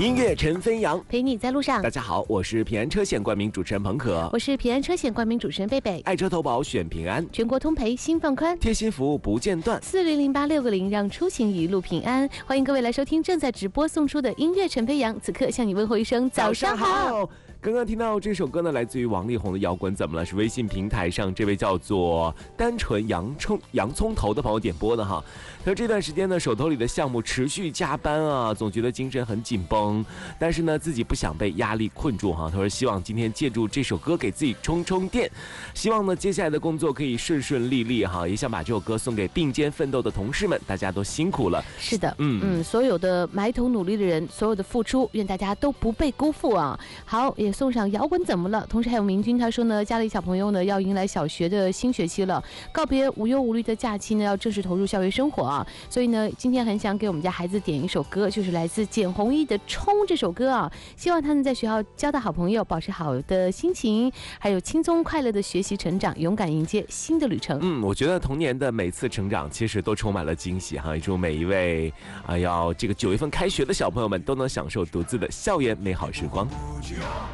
音乐陈飞扬， 陪你在路上。 大家好，我是平安车险冠名主持人彭可， 我是平安车险冠名主持人贝贝。 爱车投保选平安， 全国通赔心放宽， 贴心服务不间断 ，400860让出行一路平安。欢迎各位来收听正在直播送出的音乐陈飞扬，此刻向你问候一声早上好。 刚刚听到这首歌呢，来自于王力宏的《摇滚怎么了》，是微信平台上这位叫做单纯洋葱头的朋友点播的哈。他说这段时间呢，手头里的项目持续加班啊，总觉得精神很紧绷，但是呢，自己不想被压力困住哈。他说希望今天借助这首歌给自己充充电，希望呢接下来的工作可以顺顺利利哈，也想把这首歌送给并肩奋斗的同事们，大家都辛苦了。 是的，所有的埋头努力的人，所有的付出，愿大家都不被辜负啊。好，也送上摇滚怎么了？同时还有明君，他说呢，家里小朋友呢要迎来小学的新学期了，告别无忧无虑的假期呢，要正式投入校园生活啊。所以呢，今天很想给我们家孩子点一首歌，就是来自简弘毅的《冲》这首歌啊。希望他们在学校交到好朋友，保持好的心情，还有轻松快乐的学习成长，勇敢迎接新的旅程。 我觉得童年的每次成长其实都充满了惊喜哈。也祝每一位要这个9月份开学的小朋友们都能享受独自的校园美好时光。